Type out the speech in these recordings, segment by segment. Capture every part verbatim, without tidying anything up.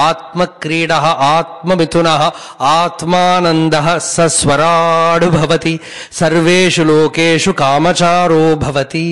ആത്മക്രീഡഃ ആത്മമിഥുനഃ ആത്മാനന്ദഃ സസ്വരാട് ഭവതി സർവേഷു ലോകേഷു കാമചാരോ ഭവതി.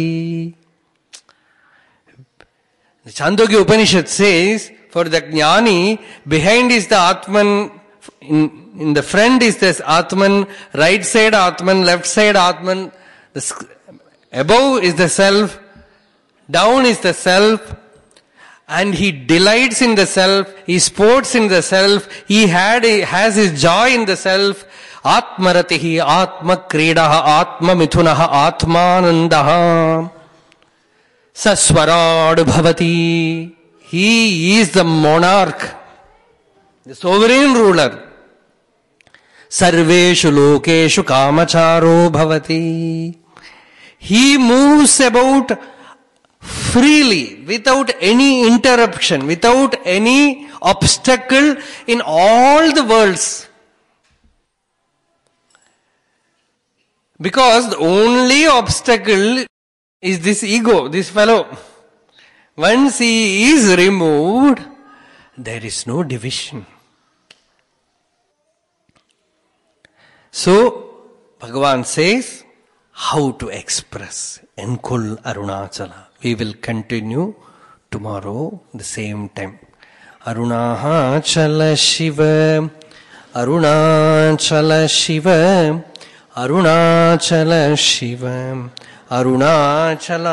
The Chandogya Upanishad says, for the jnani, behind is the Atman, in, in the front is this Atman, right side Atman, left side Atman, the, above is the self, down is the self, and he delights in the self, he sports in the self, he had he has his joy in the self. Atmaratihi, Atma Kridaha, Atma Mithunaha, Atmanandaha, Saswarad Bhavati. He is the monarch, the sovereign ruler. Sarveshu Lokeshu Kamacharo Bhavati. He moves about freely, without any interruption, without any obstacle in all the worlds. Because the only obstacle is this ego, this fellow. Once he is removed, there is no division. So, Bhagavan says, how to express Enkul Arunachala. We will continue tomorrow, the same time. Arunachala Shiva, Arunachala Shiva, Arunachala Shiva, Arunachala,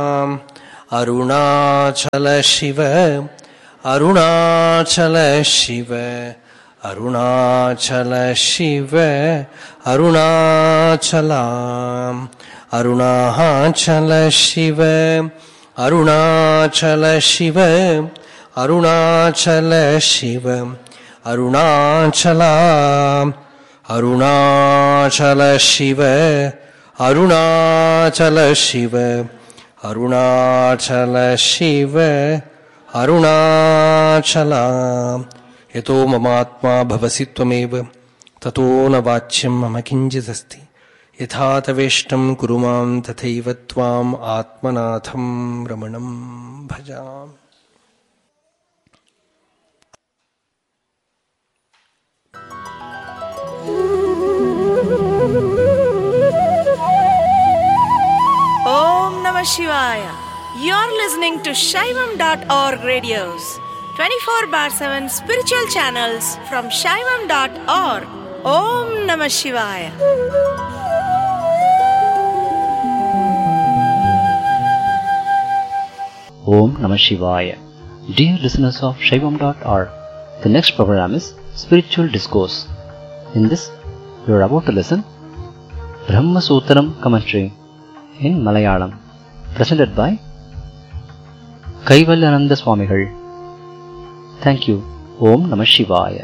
Arunachala Shiva, Arunachala Shiva, Arunachala Shiva, Arunachala, Arunachala Shiva, Arunachala Shiva, Arunachala Shiva, Arunachala, Arunachala Shiva, Arunachala Shiva, Arunachala Shiva, Arunachala. Yato mamatma bhavasi tvameva tato na vachyam mama kinjidasti yatha taveshtam kurumam tathaiva tvam atmanatham ramanam bhajam. Om Namah Shivaya. You're listening to Shaivam dot org radios, twenty-four bar seven spiritual channels from Shaivam dot org. Om Namah Shivaya. Om Namah Shivaya. Dear listeners of Shaivam dot org, the next program is Spiritual Discourse. In this, you are about to listen Brahma Sutram commentary in Malayalam, presented by Kaivalyananda Swamigal. Thank you. Om Namah Shivaya.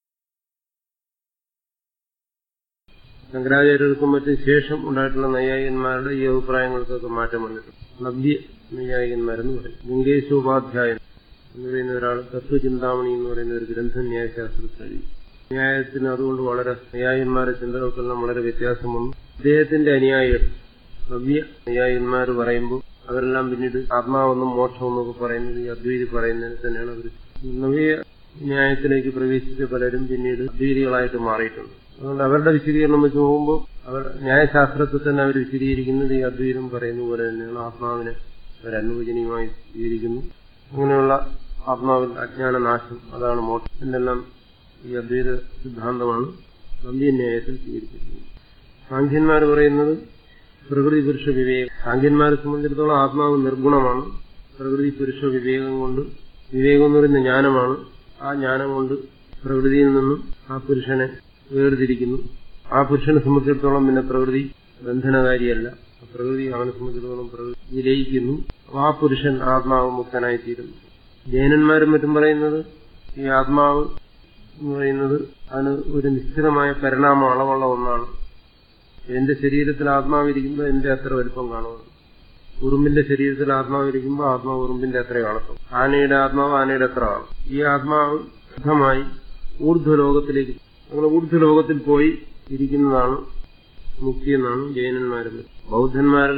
ശങ്കരാചാര്യർക്കും മറ്റും ശേഷം ഉണ്ടായിട്ടുള്ള നൈയായികന്മാരുടെ ഈ അഭിപ്രായങ്ങൾക്കൊക്കെ മാറ്റം വന്നിട്ടുണ്ട്. നവ്യ നൈയായികന്മാരെന്ന് പറയും. ലിംഗേശോപാധ്യായൻ എന്ന് പറയുന്ന ഒരാൾ തത്വചിന്താമണി എന്ന് പറയുന്ന ഒരു ഗ്രന്ഥം ന്യായശാസ്ത്രത്തിൽ എഴുതി. ന്യായത്തിന് അതുകൊണ്ട് വളരെ നൈയായികന്മാരുടെ ചിന്തകൾക്കെല്ലാം വളരെ വ്യത്യാസം വന്നു. അദ്ദേഹത്തിന്റെ അനുയായികൾ നവ്യ നൈയായികന്മാർ പറയുമ്പോൾ അവരെല്ലാം പിന്നീട് ആത്മാവെന്നും മോക്ഷമെന്നൊക്കെ പറയുന്നത് ഈ അദ്വൈതി പറയുന്നതിന് തന്നെയാണ് അവർ. നവ്യ ന്യായത്തിലേക്ക് പ്രവേശിച്ച പലരും പിന്നീട് അദ്വൈതികളായിട്ട് മാറിയിട്ടുണ്ട്. അതുകൊണ്ട് അവരുടെ വിശദീകരണം വെച്ച് പോകുമ്പോൾ അവർ ന്യായശാസ്ത്രത്തിൽ തന്നെ അവർ വിശദീകരിക്കുന്നത് ഈ അദ്വൈതം പറയുന്ന പോലെ തന്നെയാണ്. ആത്മാവിനെ അവരനുവചനീയമായി സ്വീകരിക്കുന്നു. അങ്ങനെയുള്ള ആത്മാവിൽ അജ്ഞാനനാശം, അതാണ് മോക്ഷം എന്നെല്ലാം ഈ അദ്വൈത സിദ്ധാന്തമാണ് നവ്യന്യായത്തിൽ സ്വീകരിച്ചിരിക്കുന്നത്. സാഖ്യന്മാർ പറയുന്നത് പ്രകൃതി പുരുഷ വിവേകം. സാഖ്യന്മാരെ സംബന്ധിച്ചിടത്തോളം ആത്മാവ് നിർഗുണമാണ്. പ്രകൃതി പുരുഷ വിവേകം കൊണ്ട്, വിവേകം എന്ന് പറയുന്ന ജ്ഞാനമാണ്. ആ ജ്ഞാനം കൊണ്ട് പ്രകൃതിയിൽ നിന്നും ആ പുരുഷനെ വേർതിരിക്കുന്നു. ആ പുരുഷനെ സംബന്ധിച്ചിടത്തോളം പിന്നെ പ്രകൃതി ബന്ധനകാരിയല്ല. പ്രകൃതി അവനെ സംബന്ധിച്ചിടത്തോളം പ്രകൃതി വിലയിക്കുന്നു. ആ പുരുഷൻ ആത്മാവ് മുക്തനായിത്തീരുന്നു. ജൈനന്മാരും മറ്റും പറയുന്നത് ഈ ആത്മാവ് എന്ന് പറയുന്നത് അതിന് ഒരു നിശ്ചിതമായ പരിണാമ അളവുള്ള ഒന്നാണ്. എന്റെ ശരീരത്തിൽ ആത്മാവിരിക്കുമ്പോൾ എന്റെ അത്ര വലുപ്പം കാണുന്നു. ഉറുമ്പിന്റെ ശരീരത്തിൽ ആത്മാവിരിക്കുമ്പോൾ ആത്മാവ് ഉറുമ്പിന്റെ അത്രയും അളക്കും. ആനയുടെ ആത്മാവ് ആനയുടെ അത്ര കാണും. ഈ ആത്മാവ് ശുദ്ധമായി ഊർധ്വലോകത്തിലേക്ക്, അങ്ങനെ ഊർധ്വലോകത്തിൽ പോയി ഇരിക്കുന്നതാണ് മുക്തി എന്നാണ് ജൈനന്മാരിൽ. ബൗദ്ധന്മാരിൽ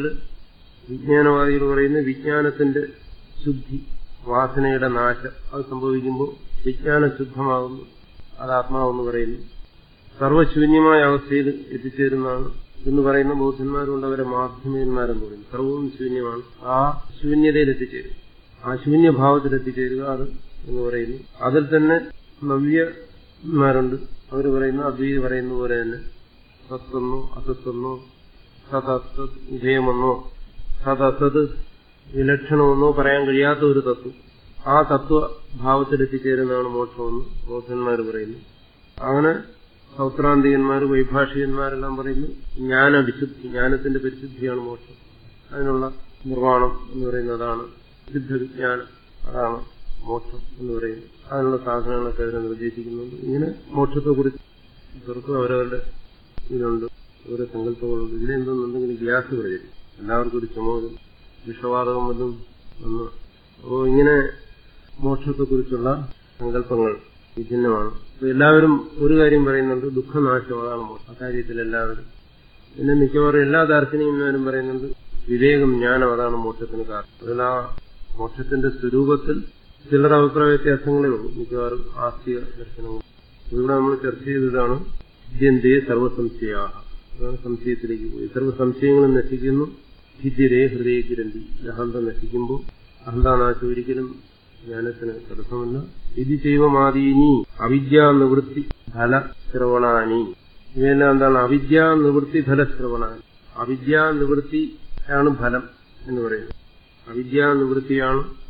വിജ്ഞാനവാദികൾ പറയുന്ന വിജ്ഞാനത്തിന്റെ ശുദ്ധി, വാസനയുടെ നാശം അത് സംഭവിക്കുമ്പോൾ വിജ്ഞാനശുദ്ധമാകുന്നു, അത് ആത്മാവെന്ന് പറയുന്നു. സർവശൂന്യമായ അവസ്ഥയിൽ എത്തിച്ചേരുന്നതാണ് എന്ന് പറയുന്ന ബൗദ്ധന്മാരുണ്ട്, അവരെ മാധ്യമന്മാരെന്ന് പറയുന്നു. സർവവും ശൂന്യമാണ്, ആ ശൂന്യതയിൽ എത്തിച്ചേരും, ആ ശൂന്യഭാവത്തിൽ എത്തിച്ചേരുക അത് എന്ന് പറയുന്നു. അതിൽ തന്നെ നവ്യന്മാരുണ്ട്, അവർ പറയുന്ന അദ്വൈതി പറയുന്ന പോലെ തന്നെ സത്തെന്നോ അസത്തെന്നോ സതസത് ഉഭയമെന്നോ സതസത് വിലക്ഷണമെന്നോ പറയാൻ കഴിയാത്ത ഒരു തത്വം, ആ തത്വഭാവത്തിൽ എത്തിച്ചേരുന്നതാണ് മോക്ഷമെന്ന് ബൗദ്ധന്മാർ പറയുന്നു. അങ്ങനെ സൗത്രാന്തികന്മാർ വൈഭാഷികന്മാരെല്ലാം പറയുന്നു ജ്ഞാന വിശുദ്ധി, ജ്ഞാനത്തിന്റെ പരിശുദ്ധിയാണ് മോക്ഷം. അതിനുള്ള നിർവ്വാണം എന്ന് പറയുന്നതാണ് സിദ്ധ വിജ്ഞാനം, അതാണ് മോക്ഷം എന്ന് പറയുന്നത്. അതിനുള്ള സാധനങ്ങളൊക്കെ അവരെ നിർദ്ദേശിക്കുന്നുണ്ട്. ഇങ്ങനെ മോക്ഷത്തെക്കുറിച്ച് ഇവർക്കും അവരവരുടെ ഇതുണ്ട്, ഓരോ സങ്കല്പങ്ങളുണ്ട്. ഇതിലെന്തെന്നുണ്ടെങ്കിൽ ഗ്യാസ് പ്രചരിക്കും, എല്ലാവർക്കും ഒരു ചുമതല വിഷവാതകം വന്നും വന്ന്. അപ്പോൾ ഇങ്ങനെ മോക്ഷത്തെക്കുറിച്ചുള്ള സങ്കല്പങ്ങൾ വിഭിന്നമാണ്. അപ്പൊ എല്ലാവരും ഒരു കാര്യം പറയുന്നുണ്ട്, ദുഃഖനാശം അതാണ് മോക്ഷം. അക്കാര്യത്തിൽ എല്ലാവരും. പിന്നെ മിക്കവാറും എല്ലാ ദാർശനികന്മാരും പറയുന്നുണ്ട് വിവേകം, ജ്ഞാനം അതാണ് മോക്ഷത്തിന് കാരണം. അതിൽ ആ മോക്ഷത്തിന്റെ സ്വരൂപത്തിൽ ചിലർ അഭിപ്രായ വ്യത്യാസങ്ങളേ ഉള്ളൂ, മിക്കവാറും ആസ്തിക ദർശനങ്ങൾ. ഇവിടെ നമ്മൾ ചർച്ച ചെയ്തതാണ് ഭിദ്യന്തേ സർവസംശയാഹ, അതാണ് സംശയത്തിലേക്ക് പോയി. സർവ്വസംശയങ്ങളും നശിക്കുന്നു. ഭിദ്യരേ ഹൃദയ ഗ്രന്ഥി, അഹന്ത നശിക്കുമ്പോൾ അഹന്താനാശം ഒരിക്കലും ജ്ഞാനത്തിന് തടസ്സമല്ല. വിധി ചെയ്വമാദീനി അവിദ്യാനിവൃത്തി ഫലശ്രവണാനി, ഇവയെല്ലാം എന്താണ്? അവിദ്യാനിവൃത്തി ഫലശ്രവണാനി. അവിദ്യാനിവൃത്തിയാണ് ഫലം എന്ന് പറയുന്നത്. അവിദ്യാനിവൃത്തിയാണ്